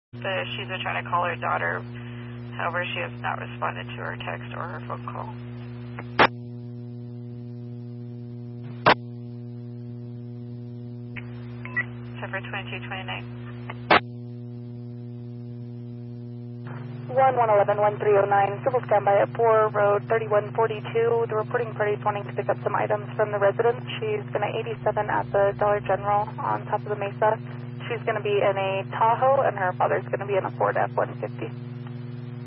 She's been trying to call her daughter. However, she has not responded to her text or her phone call. Except for 2229. 1111-1309, civil standby at 4 Road 3142. The reporting party is wanting to pick up some items from the resident. She's going to 87 at the Dollar General on top of the Mesa. She's going to be in a Tahoe, and her father's going to be in a Ford F-150.